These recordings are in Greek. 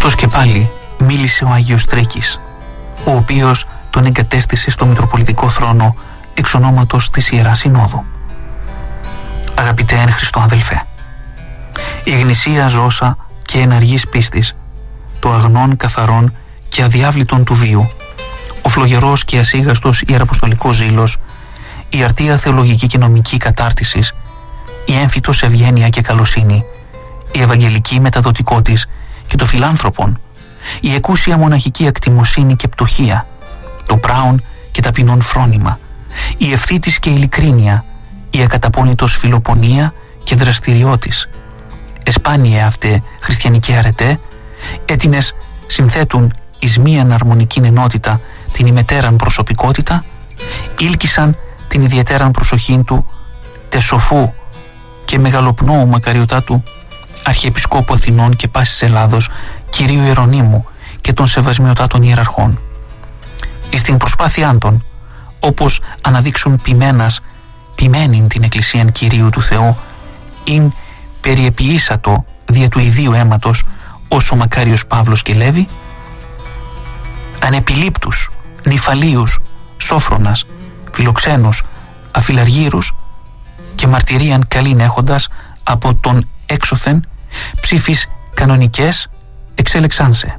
Αυτός και πάλι μίλησε ο Άγιος Τρίκης, ο οποίος τον εγκατέστησε στο Μητροπολιτικό θρόνο εξ ονόματος της Ιεράς Συνόδου. Αγαπητέ εν Χριστώ αδελφέ, η γνησία ζώσα και εναργής πίστης, το αγνών καθαρών και αδιάβλητον του βίου, ο φλογερός και ασίγαστος ιεραποστολικός ζήλος, η αρτία θεολογική και νομική κατάρτισης, η έμφυτος ευγένεια και καλοσύνη, η ευαγγελική μεταδοτικότης και το φιλάνθρωπον, η εκούσια μοναχική ακτιμοσύνη και πτωχία, το πράον και ταπεινόν φρόνημα, η ευθύτης και ειλικρίνεια, η ακαταπώνητος φιλοπονία και δραστηριότης, εσπάνιε αυτέ χριστιανική αρετέ, έτινες συνθέτουν εις μίαν αρμονικήν ενότητα την ημετέραν προσωπικότητα, ήλκησαν την ιδιαιτέραν προσοχήν του τεσοφού και μεγαλοπνόου μακαριωτά του Αρχιεπισκόπου Αθηνών και πάσης Ελλάδος Κυρίου Ιερονύμου και των σεβασμιωτάτων ιεραρχών. Εις την προσπάθειά των, όπως αναδείξουν ποιμένην την Εκκλησίαν Κυρίου του Θεού, ειν περιεποιήσατο δια του ιδίου αίματος όσο μακάριος Παύλος και Λέβη, ανεπιλήπτους, νυφαλίους, σόφρονας, φιλοξένους, αφιλαργύρους και μαρτυρίαν καλήν έχοντας από τον έξωθεν ψήφις κανονικές εξέλεξάνσε.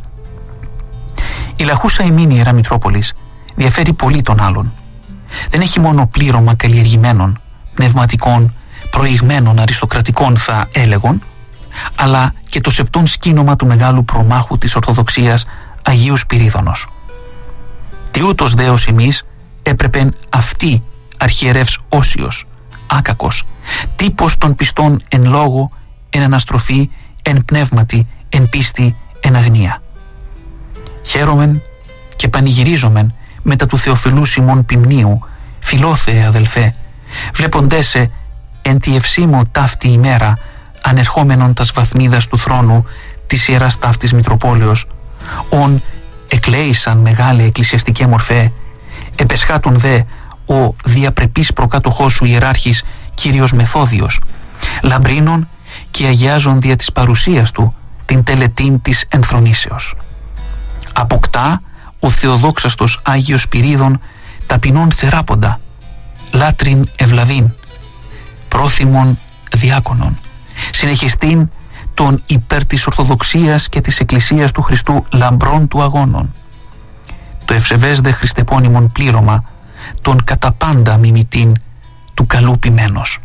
Η λαχούσα ημίν Ιερά Μητρόπολης διαφέρει πολύ των άλλων. Δεν έχει μόνο πλήρωμα καλλιεργημένων, πνευματικών, προηγμένων αριστοκρατικών θα έλεγον, αλλά και το σεπτόν σκήνομα του μεγάλου προμάχου της Ορθοδοξίας Αγίου Σπυρίδωνος. Τι ούτως δέος εμείς έπρεπεν αυτή αρχιερεύς Όσιος, άκακος, τύπος των πιστών εν λόγω, εν αναστροφή, εν πνεύματι, εν πίστη, εν αγνία. Χαίρομεν και πανηγυρίζομεν μετά του Θεοφιλού Σιμών Πιμνίου, φιλόθεε αδελφέ, βλέποντέσαι εν τη ευσύμω ταύτη ημέρα ανερχόμενον τας βαθμίδας του θρόνου της Ιεράς Ταύτης Μητροπόλεως, ον εκλέησαν μεγάλη εκκλησιαστική μορφέ, επεσχάτουν δε ο διαπρεπής προκάτοχός σου ιεράρχης Κύριος Μεθόδιος, λαμπρίνων και αγιάζουν δια της παρουσίας του την τελετήν της ενθρονήσεως. Αποκτά ο Θεοδόξαστος Άγιος Σπυρίδων ταπεινών θεράποντα, λάτριν ευλαβήν, πρόθυμον διάκονον, συνεχιστήν των υπέρ της Ορθοδοξίας και της Εκκλησίας του Χριστού λαμπρών του αγώνων. Το ευσεβές δε χριστεπώνυμον πλήρωμα των κατά πάντα μιμητήν του καλού ποιμένος.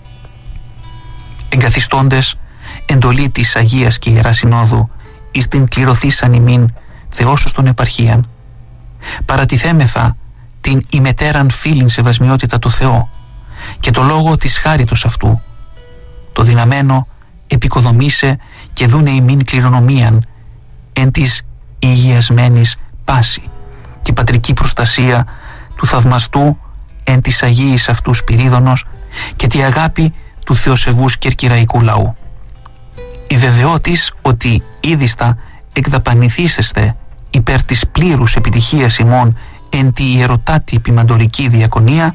Εγκαθιστώντες εντολή της Αγίας και Ιεράς Συνόδου εις την κληρωθήσαν ημίν Θεόσως των επαρχίαν, παρατηθέμεθα την ημετέραν φίλην σεβασμιότητα του Θεό και το λόγο της χάριτος αυτού, το δυναμένο επικοδομήσε και δούνε ημίν κληρονομίαν εν της υγιασμένης πάση και πατρική προστασία του θαυμαστού εν της Αγίης αυτού Σπυρίδωνος και τη αγάπη του θεοσεβούς κερκυραϊκού λαού. Η βεβαιότης ότι είδιστα εκδαπανηθήσεστε υπέρ της πλήρους επιτυχίας ημών εν τη ιερωτάτη επιμαντορική διακονία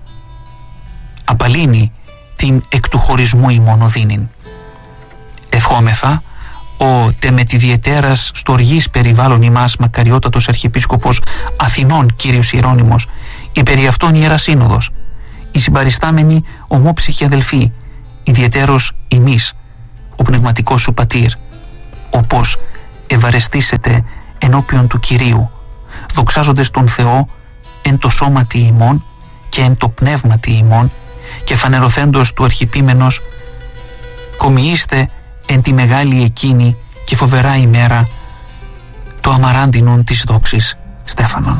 απαλύνει την εκ του χωρισμού ημών οδύνην. Ευχόμεθα ο τεμετιδιαιτέρας στοργής περιβάλλον ημάς μακαριότατος Αρχιεπίσκοπος Αθηνών Κύριος Ιερώνυμος, η περί αυτών Ιερά Σύνοδος, οι συμπαριστάμενοι ομόψυχοι αδελφοί, ιδιαιτέρως ημείς, ο πνευματικός σου πατήρ, όπως ευαρεστήσετε ενώπιον του Κυρίου, δοξάζοντες τον Θεό εν το σώματι ημών και εν το πνεύματι ημών και φανερωθέντος του αρχιπίμενος, κομιείστε εν τη μεγάλη εκείνη και φοβερά ημέρα το αμαράντινον της δόξης Στέφανον.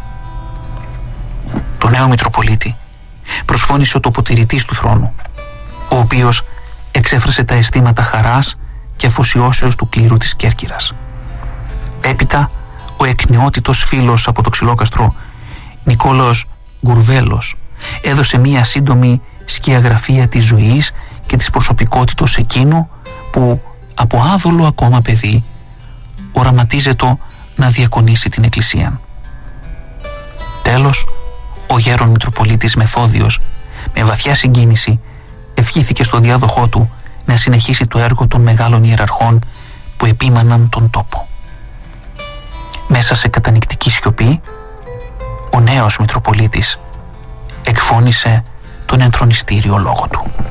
Το νέο Μητροπολίτη προσφώνησε ο τοποτηρητής του θρόνου, ο οποίος εξέφρασε τα αισθήματα χαράς και αφοσιώσεως του κλήρου της Κέρκυρας. Έπειτα ο εκνεότητος φίλος από το Ξυλόκαστρο Νικόλαος Γκουρβέλος έδωσε μία σύντομη σκιαγραφία της ζωής και της προσωπικότητος εκείνου που από άδολο ακόμα παιδί οραματίζεται να διακονήσει την Εκκλησία. Τέλος, ο γέρον Μητροπολίτης Μεθόδιος με βαθιά συγκίνηση ευχήθηκε στο διάδοχό του να συνεχίσει το έργο των μεγάλων ιεραρχών που που επίμαναν τον τόπο. Μέσα σε κατανυκτική σιωπή, ο νέος Μητροπολίτης εκφώνησε τον ενθρονιστήριο λόγο του.